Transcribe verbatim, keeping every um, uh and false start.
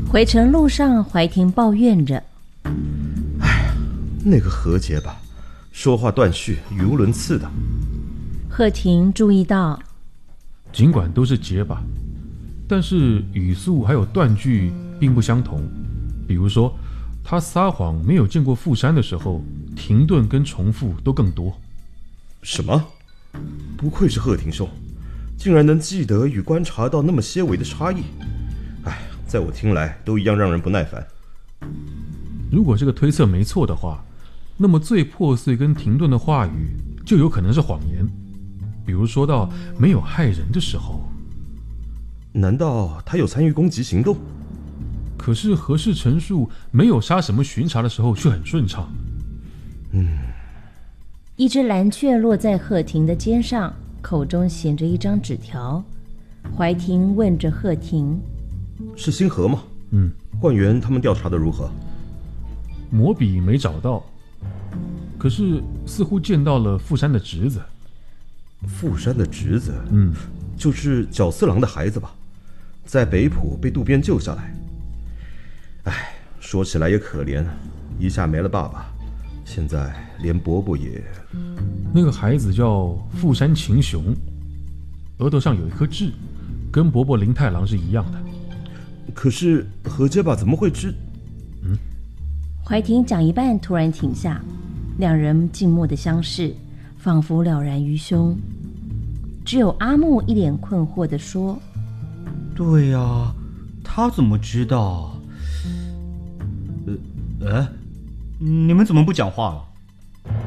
回程路上，怀婷抱怨着：“ 哎，那个何洁吧，说话断续，语无伦次的。” 贺婷注意到， 尽管都是结巴，但是语速还有断句并不相同。比如说，他撒谎没有见过富山的时候，停顿跟重复都更多。 什么？不愧是贺廷兄，竟然能记得与观察到那么些微的差异。哎，在我听来都一样让人不耐烦。 如果这个推测没错的话，那么最破碎跟停顿的话语就有可能是谎言。比如说到没有害人的时候， 难道他有参与攻击行动？ 可是何氏陈述没有杀什么巡查的时候却很顺畅。 嗯， 一只蓝雀落在贺婷的肩上，口中衔着一张纸条。怀婷问着贺婷：“ 是星河吗？”“ 嗯。”“ 官员他们调查的如何？”“ 魔笔没找到，可是似乎见到了富山的侄子。”“ 富山的侄子？”“ 嗯， 就是角四郎的孩子吧，在北浦被渡边救下来。哎，说起来也可怜，一下没了爸爸，现在连伯伯也…… 那个孩子叫富山晴雄，额头上有一颗痣，跟伯伯林太郎是一样的。”“ 可是何结巴怎么会知？”“ 嗯。” 怀婷讲一半突然停下，两人静默的相视，仿佛了然于胸。只有阿木一脸困惑地说：“ 对呀、啊，他怎么知道？呃，哎，你们怎么不讲话了？”